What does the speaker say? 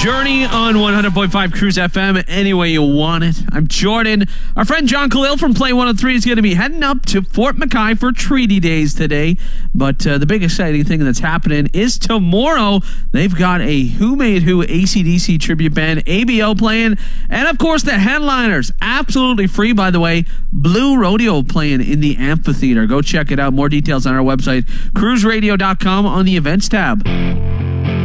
Journey on 100.5 Cruise FM, any way you want it. I'm Jordan. Our friend John Khalil from Play 103 is going to be heading up to Fort McKay for Treaty Days today. But the big exciting thing that's happening is tomorrow. They've got a Who Made Who AC/DC tribute band, ABO, playing. And, of course, the headliners, absolutely free, by the way, Blue Rodeo playing in the amphitheater. Go check it out. More details on our website, cruiseradio.com, on the events tab.